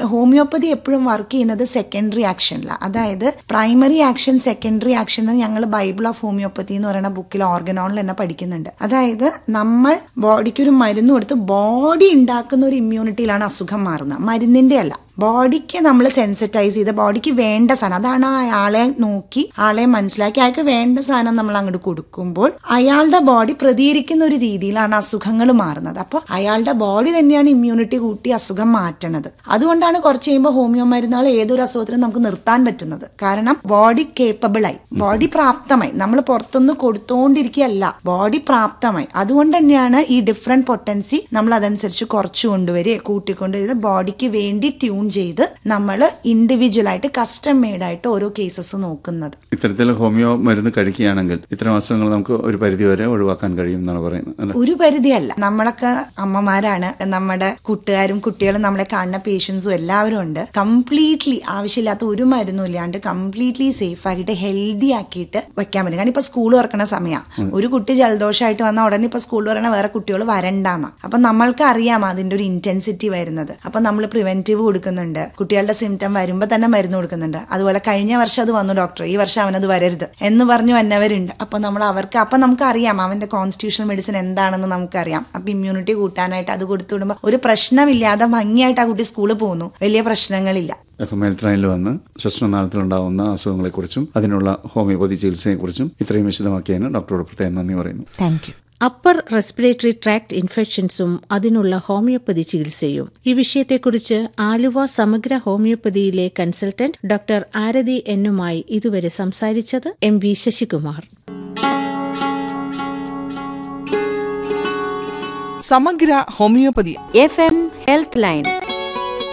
Homeopathy എപ്പോഴും work ചെയ്യുന്നത് secondary ആക്ഷനിലാണ്. അതായത് പ്രൈമറി ആക്ഷൻ, സെക്കൻഡറി ആക്ഷൻ ഞങ്ങൾ ബൈബിൾ ഓഫ് ഹോമിയോപ്പതി എന്ന് പറയുന്ന ബുക്കിൽ ഓർഗനോണിൽ തന്നെ പഠിക്കുന്നുണ്ട്. അതായത് നമ്മൾ ബോഡിക്ക് ഒരു മരുന്ന് കൊടുത്ത് ബോഡി ഉണ്ടാക്കുന്ന ഒരു ഇമ്മ്യൂണിറ്റിയിലാണ് അസുഖം മാറുന്നത്, മരുന്നിന്റെ അല്ല. ബോഡിക്ക് നമ്മൾ സെൻസിറ്റൈസ് ചെയ്ത് ബോഡിക്ക് വേണ്ട സാധനം, അതാണ് അയാളെ നോക്കി ആളെ മനസ്സിലാക്കി അയാൾക്ക് വേണ്ട സാധനം നമ്മൾ അങ്ങോട്ട് കൊടുക്കുമ്പോൾ അയാളുടെ ബോഡി പ്രതികരിക്കുന്ന ഒരു രീതിയിലാണ് അസുഖങ്ങൾ മാറുന്നത്. അപ്പോൾ അയാളുടെ ബോഡി തന്നെയാണ് ഇമ്മ്യൂണിറ്റി കൂട്ടി അസുഖം മാറ്റണത്. അതുകൊണ്ടാണ് കുറച്ച് കഴിയുമ്പോൾ ഹോമിയോ മരുന്നുകൾ ഏതൊരു അസുഖത്തിനും നമുക്ക് നിർത്താൻ പറ്റുന്നത്. കാരണം ബോഡി കേപ്പബിളായി, ബോഡി പ്രാപ്തമായി. നമ്മൾ പുറത്തുനിന്ന് കൊടുത്തോണ്ടിരിക്കുകയല്ല, ബോഡി പ്രാപ്തമായി. അതുകൊണ്ട് തന്നെയാണ് ഈ ഡിഫറെന്റ് പൊട്ടൻസി നമ്മൾ അതനുസരിച്ച് കുറച്ചു കൊണ്ടുവരിക, കൂട്ടിക്കൊണ്ടുവരിക, ബോഡിക്ക് വേണ്ടി ട്യൂൺ ചെയ്ത് നമ്മൾ ഇൻഡിവിജ്വൽ ആയിട്ട് കസ്റ്റം മെയ്ഡ് ആയിട്ട് ഓരോ കേസസ് നോക്കുന്നത്. ഇത്തരത്തിൽ ഹോമിയോ മരുന്ന് കഴിക്കുകയാണെങ്കിൽ ഇത്തരം അസുഖങ്ങൾ നമുക്ക് ഒരു പരിധി വരെ ഒഴിവാക്കാൻ കഴിയും എന്നാണ് പറയുന്നത്. ഒരു പരിധിയല്ല, നമ്മളൊക്കെ അമ്മമാരാണ്, നമ്മുടെ കൂട്ടുകാരും കുട്ടികളും നമ്മളെ കാണുന്ന പേഷ്യൻസും എല്ലാവരും ഉണ്ട്. കംപ്ലീറ്റ്ലി ആവശ്യമില്ലാത്ത ഒരു മരുന്നും ഇല്ലാണ്ട് കംപ്ലീറ്റ്ലി സേഫ് ആക്കിയിട്ട് ഹെൽത്തി ആക്കിയിട്ട് വെക്കാൻ പറ്റും. കാരണം ഇപ്പൊ സ്കൂൾ തുറക്കണ സമയമാണ്. ഒരു കുട്ടി ജലദോഷമായിട്ട് വന്നാൽ ഉടനെ ഇപ്പൊ സ്കൂൾ തുറക്കണ വേറെ കുട്ടികൾ വരണ്ടാന്ന. അപ്പൊ നമ്മൾക്ക് അറിയാം അതിന്റെ ഒരു ഇന്റൻസിറ്റി വരുന്നത്. അപ്പൊ നമ്മൾ പ്രിവെന്റീവ് കൊടുക്കുന്നുണ്ട്, കുട്ടികളുടെ സിംറ്റം വരുമ്പോൾ തന്നെ മരുന്ന് കൊടുക്കുന്നുണ്ട്. അതുപോലെ കഴിഞ്ഞ വർഷം അത് വന്നു ഡോക്ടർ, ഈ വർഷം അവനത് വരരുത് എന്ന് പറഞ്ഞു വന്നവരുണ്ട്. അപ്പൊ നമ്മൾ അവർക്ക് അപ്പൊ നമുക്ക് അറിയാം അവന്റെ കോൺസ്റ്റിറ്റ്യൂഷണൽ മെഡിസിൻ എന്താണെന്ന് നമുക്കറിയാം. അപ്പൊ ഇമ്മ്യൂണിറ്റി കൂട്ടാനായിട്ട് അത് കൊടുത്തുവിടുമ്പോൾ ഒരു പ്രശ്നമില്ലാതെ ഭംഗിയായിട്ട് ആ കുട്ടി സ്കൂളിൽ പോകുന്നു, വലിയ പ്രശ്നങ്ങളില്ല. ഹെൽത്ത് വന്ന് ശ്വസനനാളത്തിലുണ്ടാവുന്ന അസുഖങ്ങളെക്കുറിച്ചും അതിനുള്ള ഹോമിയോപ്പതി ചികിത്സയെക്കുറിച്ചും ഇത്രയും വിശദമാക്കിയതിന് ഡോക്ടറോട് പ്രത്യേകം നന്ദി പറയുന്നു. Thank you. Upper respiratory tract ഇൻഫെക്ഷൻസും അതിനുള്ള ഹോമിയോപ്പതി ചികിത്സയും ഈ വിഷയത്തെക്കുറിച്ച് ആലുവ സമഗ്ര ഹോമിയോപ്പതിയിലെ കൺസൾട്ടന്റ് ഡോക്ടർ ആരതി എന്നുമായി ഇതുവരെ സംസാരിച്ചത് MV ശശികുമാർ. സമഗ്ര ഹോമിയോപ്പതി FM ഹെൽത്ത് ലൈൻ.